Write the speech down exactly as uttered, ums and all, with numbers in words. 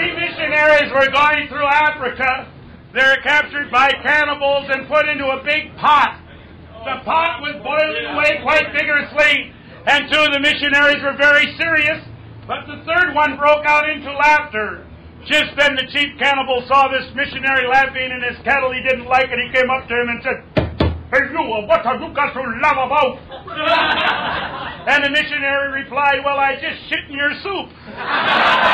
three missionaries were going through Africa. They're captured by cannibals and put into a big pot. The pot was boiling away quite vigorously, and two of the missionaries were very serious, but the third one broke out into laughter. Just then the chief cannibal saw this missionary laughing, and his cattle he didn't like, and he came up to him and said, "Hey you, what have you got to laugh about?" And the missionary replied, "Well, I just shit in your soup."